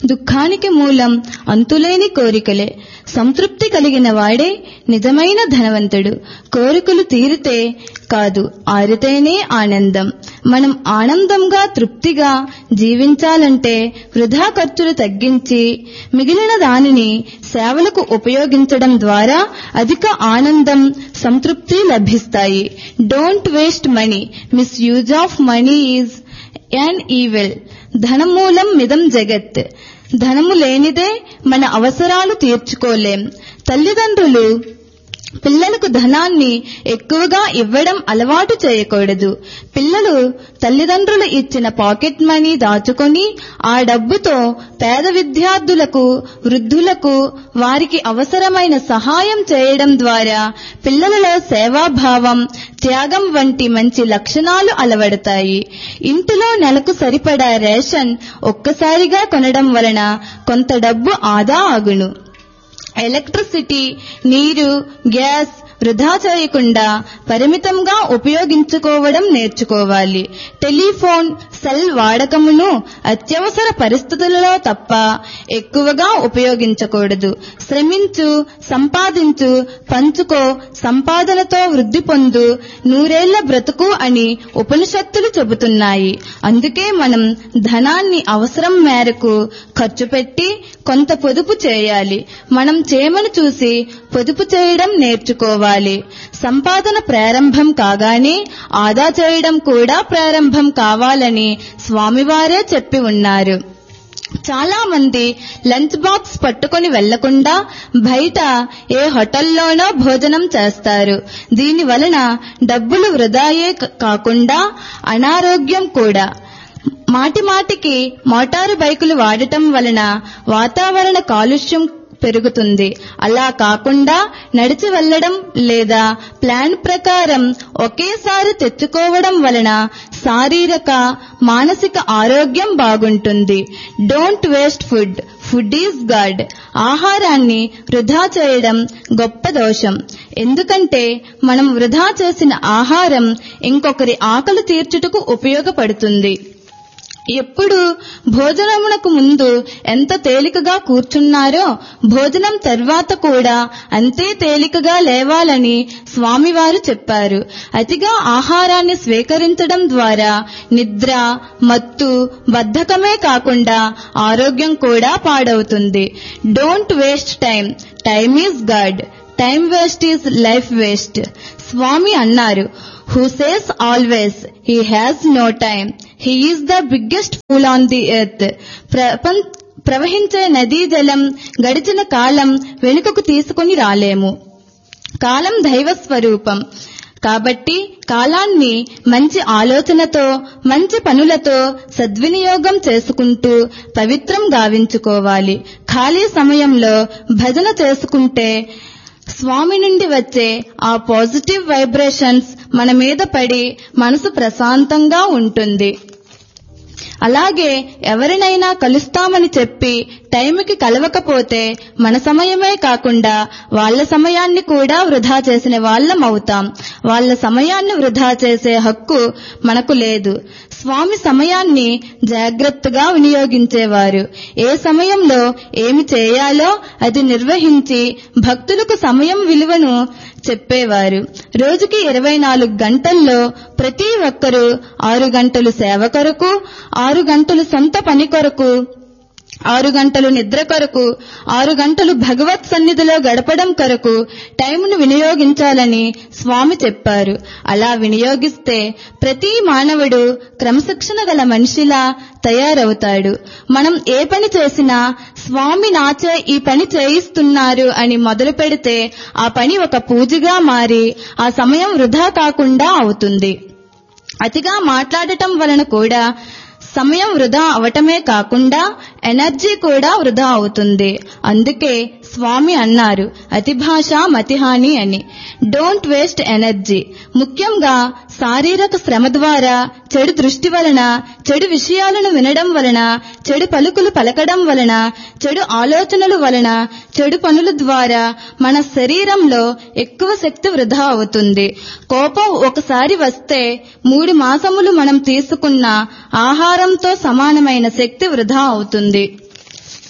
దుఃఖానికి మూలం అంతులేని కోరికలే. సంతృప్తి కలిగిన వాడే నిజమైన ధనవంతుడు. కోరికలు తీరితే కాదు, ఆరితేనే ఆనందం. మనం ఆనందంగా తృప్తిగా జీవించాలంటే వృధా ఖర్చులు తగ్గించి మిగిలిన దానిని సేవలకు ఉపయోగించడం ద్వారా అధిక ఆనందం, సంతృప్తి లభిస్తాయి. Don't waste money. Misuse of money is an evil. ధనమూలం మిదం జగత్. ధనము లేనిదే మన అవసరాలు తీర్చుకోలేం. తల్లిదండ్రులు పిల్లలకు ధనాన్ని ఎక్కువగా ఇవ్వడం అలవాటు చేయకూడదు. పిల్లలు తల్లిదండ్రులు ఇచ్చిన పాకెట్ మనీ దాచుకొని ఆ డబ్బుతో పేద విద్యార్థులకు, వృద్ధులకు వారికి అవసరమైన సహాయం చేయడం ద్వారా పిల్లలలో సేవాభావం, త్యాగం వంటి మంచి లక్షణాలు అలవడతాయి. ఇంటిలో నెలకు సరిపడా రేషన్ ఒక్కసారిగా కొనడం వలన కొంత డబ్బు ఆదా అగును. ఎలక్ట్రిసిటీ, నీరు, గ్యాస్ వృధా చేయకుండా పరిమితంగా ఉపయోగించుకోవడం నేర్చుకోవాలి. టెలిఫోన్, సెల్ వాడకమును అత్యవసర పరిస్థితులలో తప్ప ఎక్కువగా ఉపయోగించకూడదు. శ్రమించు, సంపాదించు, పంచుకో, సంపాదనతో వృద్ధి పొందు, నూరేళ్ల బ్రతుకు అని ఉపనిషత్తులు చెబుతున్నాయి. అందుకే మనం ధనాన్ని అవసరం మేరకు ఖర్చు పెట్టి కొంత పొదుపు చేయాలి. మనం చేమను చూసి పొదుపు చేయడం నేర్చుకోవాలి. సంపాదన ప్రారంభం కాగానే ఆదా చేయడం కూడా ప్రారంభం కావాలని స్వామివారే చెప్పి ఉన్నారు. చాలా మంది లంచ్ బాక్స్ పట్టుకొని వెళ్లకుండా బయట ఏ హోటల్లోనో భోజనం చేస్తారు. దీని వలన డబ్బులు వృధాయే కాకుండా అనారోగ్యం కూడా. మాటిమాటికి మోటారు బైకులు వాడటం వలన వాతావరణ కాలుష్యం పెరుగుతుంది. అలా కాకుండా నడిచి వెళ్లడం లేదా ప్లాన్ ప్రకారం ఒకేసారి తెచ్చుకోవడం వలన శారీరక, మానసిక ఆరోగ్యం బాగుంటుంది. Don't waste food. Food is God. ఆహారాన్ని వృధా చేయడం గొప్ప దోషం. ఎందుకంటే మనం వృధా చేసిన ఆహారం ఇంకొకరి ఆకలి తీర్చుటకు ఉపయోగపడుతుంది. ఎప్పుడు భోజనమునకు ముందు ఎంత తేలికగా కూర్చున్నారో భోజనం తర్వాత కూడా అంతే తేలికగా లేవాలని స్వామివారు చెప్పారు. అతిగా ఆహారాన్ని స్వీకరించడం ద్వారా నిద్ర, మత్తు, బద్ధకమే కాకుండా ఆరోగ్యం కూడా పాడవుతుంది. Don't waste time. Time is God. Time waste is life waste. స్వామి అన్నారు, who says always he has no time, he is the biggest fool on the earth. ప్రవహించే నదీ జలం గడిచిన కాలం వెనుకకు తీసుకుని రాలేము. కాలం దైవ స్వరూపం. కాబట్టి కాలాన్ని మంచి ఆలోచనతో, మంచి పనులతో సద్వినియోగం చేసుకుంటూ పవిత్రం గావించుకోవాలి. ఖాళీ సమయంలో భజన చేసుకుంటే స్వామి నుండి వచ్చే ఆ పాజిటివ్ వైబ్రేషన్స్ మన మీద పడి మనసు ప్రశాంతంగా ఉంటుంది. అలాగే ఎవరినైనా కలుస్తామని చెప్పి టైంకి కలవకపోతే మన సమయమే కాకుండా వాళ్ళ సమయాన్ని కూడా వృధా చేసిన వాళ్ళం అవుతాం. వాళ్ళ సమయాన్ని వృధా చేసే హక్కు మనకు లేదు. స్వామి సమయాన్ని జాగ్రత్తగా వినియోగించేవారు. ఏ సమయంలో ఏమి చేయాలో అది నిర్వహించి భక్తులకు సమయం విలువను చెప్పేవారు. రోజుకి 24 గంటల్లో ప్రతి ఒక్కరూ 6 గంటలు సేవ కొరకు, 6 గంటలు సొంత పని కొరకు, 6 గంటలు నిద్ర కొరకు, 6 గంటలు భగవత్ సన్నిధిలో గడపడం కొరకు టైంను వినియోగించాలని స్వామి చెప్పారు. అలా వినియోగిస్తే ప్రతి మానవుడు క్రమశిక్షణ గల మనిషిలా తయారవుతాడు. మనం ఏ పని చేసినా స్వామి నాచే ఈ పని చేయిస్తున్నారు అని మొదలు పెడితే ఆ పని ఒక పూజగా మారి ఆ సమయం వృధా కాకుండా అవుతుంది. అతిగా మాట్లాడటం వలన కూడా సమయం వృధా అవటమే కాకుండా ఎనర్జీ కూడా వృధా అవుతుంది. అందుకే స్వామి అన్నారు, అతి భాష మతిహాని అని. Don't waste energy. ముఖ్యంగా శారీరక శ్రమ ద్వారా, చెడు దృష్టి వలన, చెడు విషయాలను వినడం వలన, చెడు పలుకులు పలకడం వలన, చెడు ఆలోచనల వలన, చెడు పనుల ద్వారా మన శరీరంలో ఎక్కువ శక్తి వృధా అవుతుంది. కోపం ఒకసారి వస్తే 3 మాసములు మనం తీసుకున్న ఆహారంతో సమానమైన శక్తి వృధా అవుతుంది.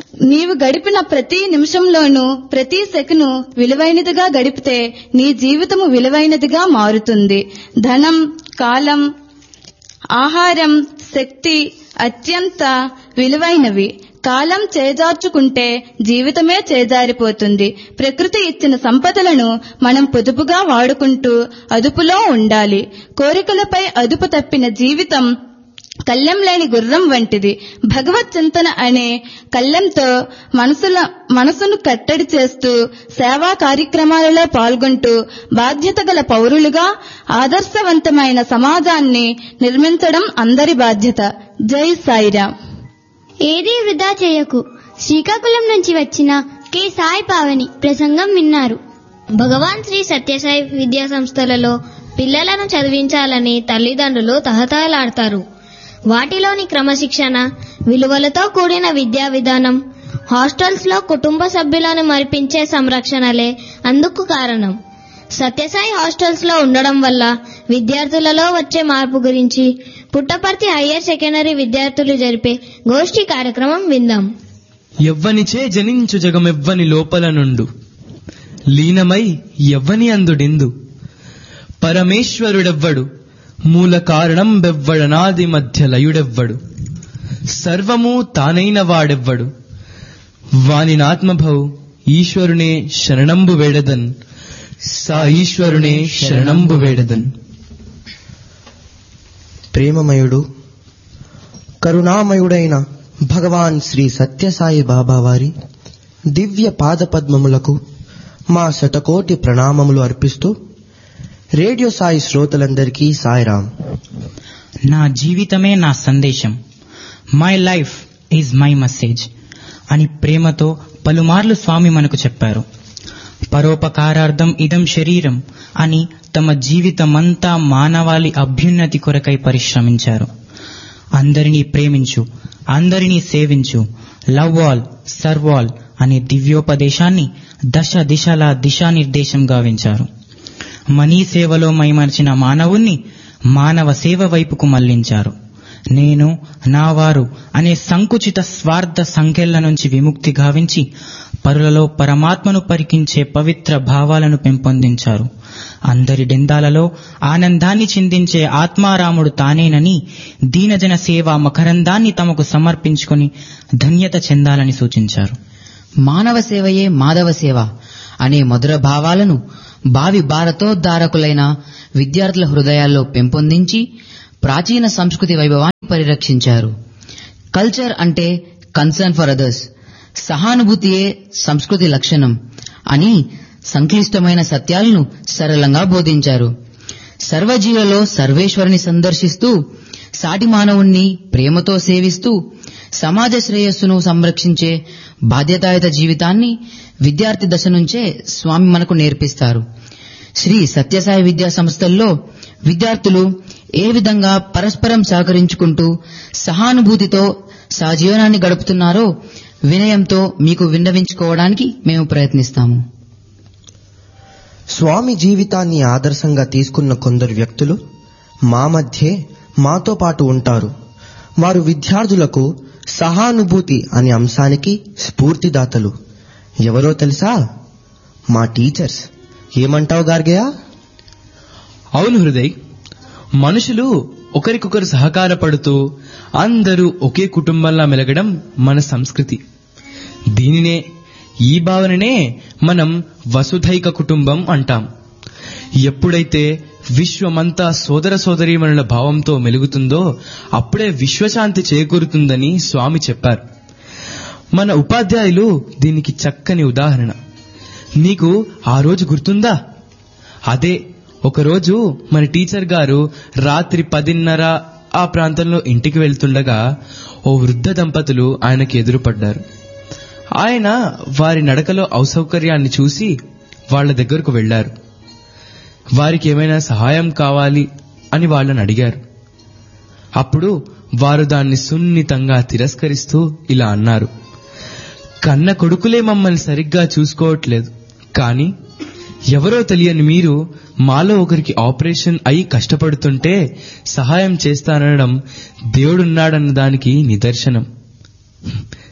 నీవు గడిపిన ప్రతి నిమిషంలోనూ ప్రతి సెకను విలువైనదిగా గడిపితే నీ జీవితము విలువైనదిగా మారుతుంది. ధనం, కాలం, ఆహారం, శక్తి అత్యంత విలువైనవి. కాలం చేజార్చుకుంటే జీవితమే చేజారిపోతుంది. ప్రకృతి ఇచ్చిన సంపదలను మనం పొదుపుగా వాడుకుంటూ అదుపులో ఉండాలి. కోరికలపై అదుపు తప్పిన జీవితం కళ్ళెం లేని గుర్రం వంటిది. భగవత్ చింతన అనే కళ్ళెంతో మనసును కట్టడి చేస్తూ సేవా కార్యక్రమాలలో పాల్గొంటూ బాధ్యత గల పౌరులుగా ఆదర్శవంతమైన సమాజాన్ని నిర్మించడం అందరి బాధ్యత. జై సాయిరాం. ఏదీ వృధా చేయకు. శ్రీకాకుళం నుంచి వచ్చిన కె సాయి పావని ప్రసంగం విన్నారు. భగవాన్ శ్రీ సత్యసాయి విద్యా సంస్థలలో పిల్లలను చదివించాలని తల్లిదండ్రులు తహతహలాడతారు. వాటిలోని క్రమశిక్షణ, విలువలతో కూడిన విద్యా విధానం, హాస్టల్స్ లో కుటుంబ సభ్యులను మరిపించే సంరక్షణలే అందుకు కారణం. సత్యసాయి హాస్టల్స్ లో ఉండడం వల్ల విద్యార్థులలో వచ్చే మార్పు గురించి పుట్టపర్తి హయ్యర్ సెకండరీ విద్యార్థులు జరిపే గోష్ఠి కార్యక్రమం విందాం. ఎవ్వనిచే జనించు జగమెవ్వని లోపల నుండు, లీనమై ఎవ్వని అందుడిందు. పరమేశ్వరుడెవ్వడు, మూల కారణం బెవ్వడనాది మధ్య లయుడెవ్వడు. సర్వము తానైన వాడెవ్వడు, వానినాత్మభౌ ఈశ్వరునే శరణంబు వేడదన్. సా ఈశ్వరునే శరణంబు వేడదన్. ప్రేమమయుడు, కరుణామయుడైన భగవాన్ శ్రీ సత్యసాయి బాబా వారి దివ్య పాదపద్మములకు మా శతకోటి ప్రణామములు అర్పిస్తూ రేడియో సాయి శ్రోతలందరికీ సాయిరాం. నా జీవితమే నా సందేశం, my life is my message అని ప్రేమతో పలుమార్లు స్వామి మనకు చెప్పారు. పరోపకారార్థం ఇదం శరీరం అని తమ జీవితమంతా మానవాళి అభ్యున్నతి కొరకై పరిశ్రమించారు. అందరినీ ప్రేమించు, అందరినీ సేవించు, లవ్ ఆల్ సర్వ్ ఆల్ అనే దివ్యోపదేశాన్ని దశ దిశలా దిశానిర్దేశం గావించారు. మనీ సేవలో మైమర్చిన మానవుణ్ణి మానవ సేవ వైపుకు మళ్లించారు. నేను, నా వారు అనే సంకుచిత స్వార్థ సంఖ్యల నుంచి విముక్తి గావించి పరులలో పరమాత్మను పరికించే పవిత్ర భావాలను పెంపొందించారు. అందరి డెందాలలో ఆనందాన్ని చిందించే ఆత్మారాముడు తానేనని దీనజన సేవా మకరందాన్ని తమకు సమర్పించుకుని ధన్యత చెందాలని సూచించారు. మానవ సేవయే మాధవ సేవ అనే మధుర భావాలను భావి భారతోద్ధారకులైన విద్యార్థుల హృదయాల్లో పెంపొందించి ప్రాచీన సంస్కృతి వైభవాన్ని పరిరక్షించారు. కల్చర్ అంటే కన్సర్న్ ఫర్ అదర్స్, సహానుభూతియే సంస్కృతి లక్షణం అని సంక్లిష్టమైన సత్యాలను సరళంగా బోధించారు. సర్వజీవులలో సర్వేశ్వరుని సందర్శిస్తూ సాటి మానవుణ్ణి ప్రేమతో సేవిస్తూ సమాజ శ్రేయస్సును సంరక్షించే బాధ్యతాయుత జీవితాన్ని విద్యార్థి దశ నుంచే స్వామి మనకు నేర్పిస్తారు. శ్రీ సత్యసాయి విద్యా సంస్థల్లో విద్యార్థులు ఏ విధంగా పరస్పరం సహకరించుకుంటూ సహానుభూతితో సహజీవనాన్ని గడుపుతున్నారో వినయంతో మీకు విన్నవించుకోవడానికి మేము ప్రయత్నిస్తాము. స్వామి జీవితాన్ని ఆదర్శంగా తీసుకున్న కొందరు వ్యక్తులు మా మధ్యే మాతో పాటు ఉంటారు. వారు విద్యార్థులకు సహానుభూతి అనే అంశానికి స్ఫూర్తిదాతలు. ఎవరో తెలుసా? మా టీచర్స్. ఏమంటావు గార్గయ్య? అవును హృదయ్, మనుషులు ఒకరికొకరు సహకారపడుతూ అందరూ ఒకే కుటుంబంలా మెలగడం మన సంస్కృతి. దీనినే, ఈ భావననే మనం వసుధైక కుటుంబం అంటాం. ఎప్పుడైతే విశ్వమంతా సోదర సోదరీమణుల భావంతో మెలుగుతుందో అప్పుడే విశ్వశాంతి చేకూరుతుందని స్వామి చెప్పారు. మన ఉపాధ్యాయులు దీనికి చక్కని ఉదాహరణ. నీకు ఆ రోజు గుర్తుందా? అదే, ఒకరోజు మన టీచర్ గారు రాత్రి 10:30 ఆ ప్రాంతంలో ఇంటికి వెళ్తుండగా ఓ వృద్ధ దంపతులు ఆయనకి ఎదురుపడ్డారు. ఆయన వారి నడకలో అసౌకర్యాన్ని చూసి వాళ్ల దగ్గరకు వెళ్లారు. వారికి ఏమైనా సహాయం కావాలి అని వాళ్ళని అడిగారు. అప్పుడు వారు దాన్ని సున్నితంగా తిరస్కరిస్తూ ఇలా అన్నారు: కన్న కొడుకులే మమ్మల్ని సరిగ్గా చూసుకోవట్లేదు, కానీ ఎవరో తెలియని మీరు మాలో ఒకరికి ఆపరేషన్ అయి కష్టపడుతుంటే సహాయం చేస్తానడం దేవుడున్నాడన్న దానికి నిదర్శనం.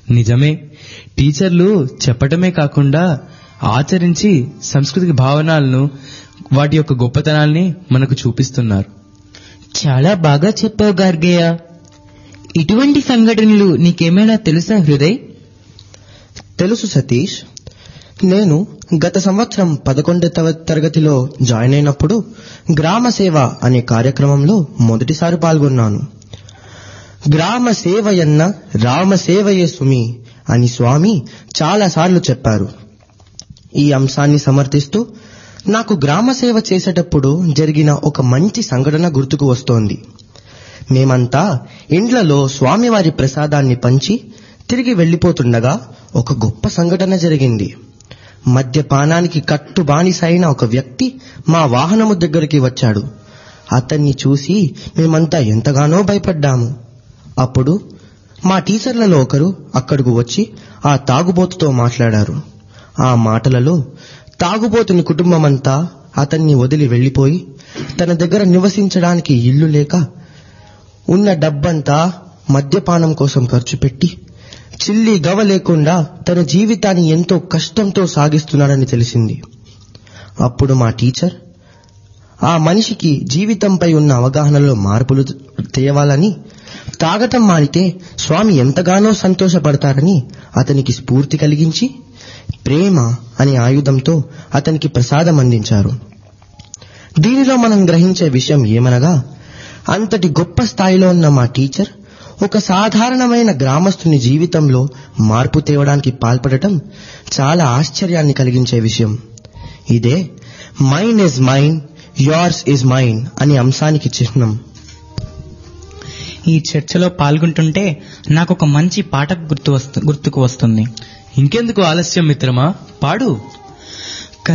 నిజమే, టీచర్లు చెప్పటమే కాకుండా ఆచరించి సంస్కృతి భావనలను, వాటి యొక్క గొప్పతనాల్ని మనకు చూపిస్తున్నారు. చాలా బాగా చెప్పావు గార్గేయ. ఇటువంటి సంఘటనలు నీకేమైనా తెలుసా హృదయ్? తెలుసు సతీష్. నేను గత సంవత్సరం 11వ తరగతిలో జాయిన్ అయినప్పుడు గ్రామ సేవ అనే కార్యక్రమంలో మొదటిసారి పాల్గొన్నాను. గ్రామ సేవయన్న రామ సేవయే సుమి అని స్వామి చాలాసార్లు చెప్పారు. ఈ అంశాన్ని సమర్థిస్తూ నాకు గ్రామ సేవ చేసేటప్పుడు జరిగిన ఒక మంచి సంఘటన గుర్తుకు వస్తోంది. మేమంతా ఇండ్లలో స్వామివారి ప్రసాదాన్ని పంచి తిరిగి వెళ్లిపోతుండగా ఒక గొప్ప సంఘటన జరిగింది. మద్యపానానికి కట్టు బానిసైన ఒక వ్యక్తి మా వాహనము దగ్గరికి వచ్చాడు. అతన్ని చూసి మేమంతా ఎంతగానో భయపడ్డాము. అప్పుడు మా టీచర్లలో ఒకరు అక్కడకు వచ్చి ఆ తాగుబోతుతో మాట్లాడారు. ఆ మాటలలో తాగుబోతుని కుటుంబమంతా అతన్ని వదిలి వెళ్లిపోయి తన దగ్గర నివసించడానికి ఇల్లు లేక ఉన్న డబ్బంతా మద్యపానం కోసం ఖర్చు పెట్టి చిల్లి గవ లేకుండా తన జీవితాన్ని ఎంతో కష్టంతో సాగిస్తున్నాడని తెలిసింది. అప్పుడు మా టీచర్ ఆ మనిషికి జీవితంపై ఉన్న అవగాహనలో మార్పులు తేవాలని, తాగటం మానితే స్వామి ఎంతగానో సంతోషపడతారని అతనికి స్ఫూర్తి కలిగించి ప్రేమ అనే ఆయుధంతో అతనికి ప్రసాదం అందించారు. దీనిలో మనం గ్రహించే విషయం ఏమనగా, అంతటి గొప్ప స్థాయిలో ఉన్న మా టీచర్ ఒక సాధారణమైన గ్రామస్తుని జీవితంలో మార్పు తేవడానికి పాల్పడటం చాలా ఆశ్చర్యాన్ని కలిగించే విషయం. ఇదే mine is mine, yours is mine అనే అంశానికి చిహ్నం. ఈ చర్చలో పాల్గొంటుంటే నాకు ఒక మంచి పాట గుర్తుకు వస్తుంది. ఇంకెందుకు ఆలస్యం మిత్రమా, పాడు.